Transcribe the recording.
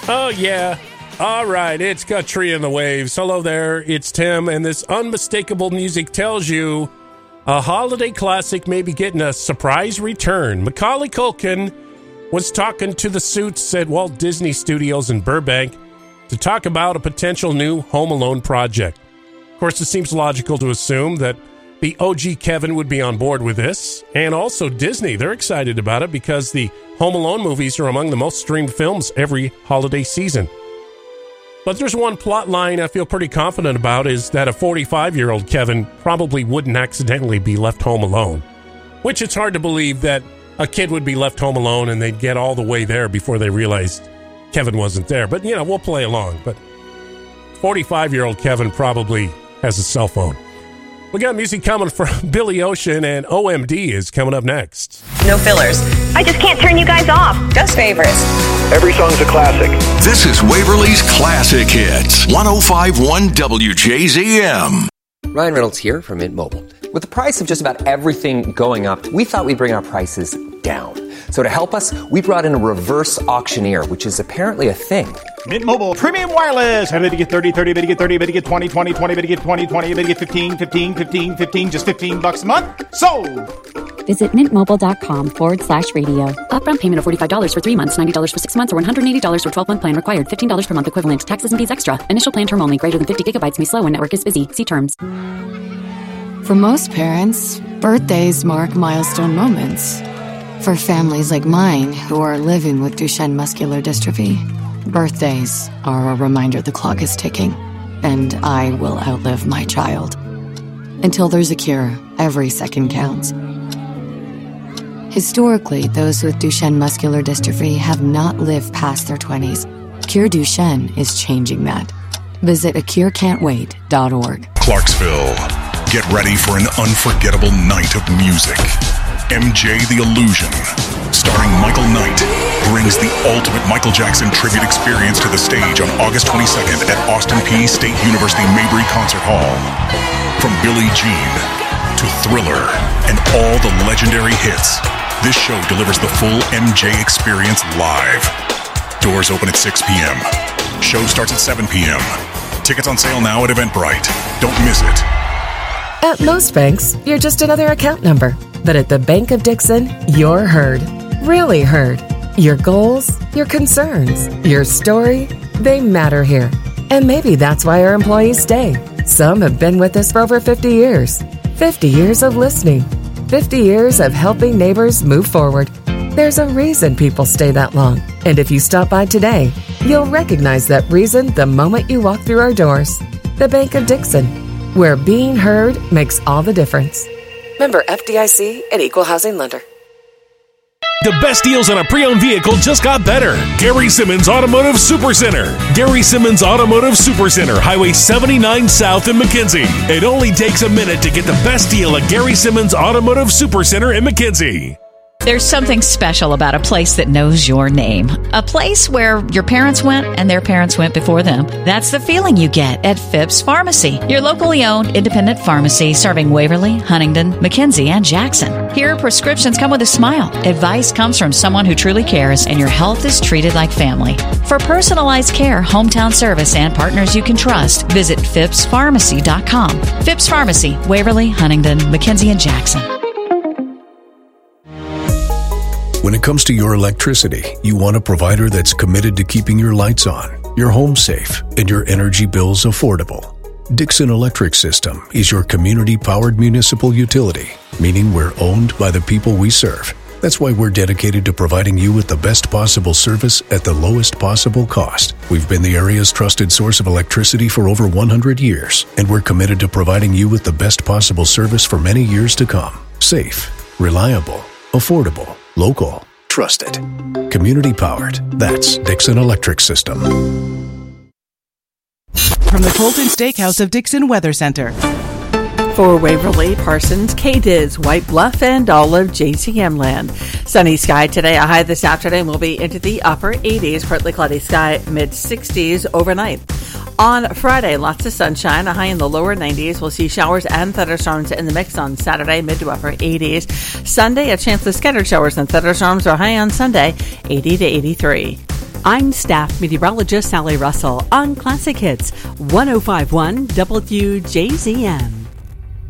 Oh, yeah. All right, it's Country in the Waves. Hello there, it's Tim, and this unmistakable music tells you a holiday classic may be getting a surprise return. Macaulay Culkin was talking to the suits at Walt Disney Studios in Burbank to talk about a potential new Home Alone project. Of course, it seems logical to assume that the OG Kevin would be on board with this, and also Disney. They're excited about it because the Home Alone movies are among the most streamed films every holiday season. But there's one plot line I feel pretty confident about, is that a 45-year-old Kevin probably wouldn't accidentally be left home alone. Which it's hard to believe that a kid would be left home alone and they'd get all the way there before they realized Kevin wasn't there. But, you know, we'll play along. But 45-year-old Kevin probably has a cell phone. We got music coming from Billy Ocean, and OMD is coming up next. No fillers. I just can't turn you guys off. Just favorites. Every song's a classic. This is Waverly's Classic Hits, 105.1 WJZM. Ryan Reynolds here from Mint Mobile. With the price of just about everything going up, we thought we'd bring our prices down. So to help us, we brought in a reverse auctioneer, which is apparently a thing. Mint Mobile Premium Wireless. How to get 30, 30, bit to get 30, bit to get 20, 20, 20, bit to get 20, 20, bit to get 15, 15, 15, 15, just $15 a month? Sold! Visit mintmobile.com/radio. Upfront payment of $45 for 3 months, $90 for 6 months, or $180 for 12-month plan required. $15 per month equivalent. Taxes and fees extra. Initial plan term only. Greater than 50 gigabytes may slow when network is busy. See terms. For most parents, birthdays mark milestone moments. For families like mine who are living with Duchenne muscular dystrophy, birthdays are a reminder the clock is ticking, and I will outlive my child. Until there's a cure, every second counts. Historically, those with Duchenne muscular dystrophy have not lived past their 20s. Cure Duchenne is changing that. Visit acurecan'twait.org. Clarksville, get ready for an unforgettable night of music. MJ the Illusion, starring Michael Knight, brings the ultimate Michael Jackson tribute experience to the stage on August 22nd at Austin Peay State University Mabry Concert Hall. From Billie Jean to Thriller and all the legendary hits, this show delivers the full MJ experience live. Doors open at 6 p.m. Show starts at 7 p.m. Tickets on sale now at Eventbrite. Don't miss it. At most banks, you're just another account number. But at the Bank of Dixon, you're heard. Really heard. Your goals, your concerns, your story, they matter here. And maybe that's why our employees stay. Some have been with us for over 50 years. 50 years of listening. 50 years of helping neighbors move forward. There's a reason people stay that long. And if you stop by today, you'll recognize that reason the moment you walk through our doors. The Bank of Dixon, where being heard makes all the difference. Member FDIC and Equal Housing Lender. The best deals on a pre-owned vehicle just got better. Gary Simmons Automotive Supercenter. Gary Simmons Automotive Supercenter, Highway 79 South in McKenzie. It only takes a minute to get the best deal at Gary Simmons Automotive Supercenter in McKenzie. There's something special about a place that knows your name. A place where your parents went and their parents went before them. That's the feeling you get at Phipps Pharmacy, your locally owned independent pharmacy serving Waverly, Huntingdon, McKenzie, and Jackson. Here, prescriptions come with a smile. Advice comes from someone who truly cares, and your health is treated like family. For personalized care, hometown service, and partners you can trust, visit phippspharmacy.com. Phipps Pharmacy, Waverly, Huntingdon, McKenzie, and Jackson. When it comes to your electricity, you want a provider that's committed to keeping your lights on, your home safe, and your energy bills affordable. Dixon Electric System is your community-powered municipal utility, meaning we're owned by the people we serve. That's why we're dedicated to providing you with the best possible service at the lowest possible cost. We've been the area's trusted source of electricity for over 100 years, and we're committed to providing you with the best possible service for many years to come. Safe, reliable, affordable, local, trusted, community-powered. That's Dixon Electric System. From the Colton Steakhouse of Dixon Weather Center. For Waverly, Parsons, Cadiz, White Bluff, and all of JCM land. Sunny sky today. A high this afternoon will be into the upper 80s. Partly cloudy sky, mid-60s overnight. On Friday, lots of sunshine. A high in the lower 90s. We'll see showers and thunderstorms in the mix on Saturday, mid to upper 80s. Sunday, a chance of scattered showers and thunderstorms are high on Sunday, 80 to 83. I'm staff meteorologist Sally Russell on Classic Hits 105.1 WJZM.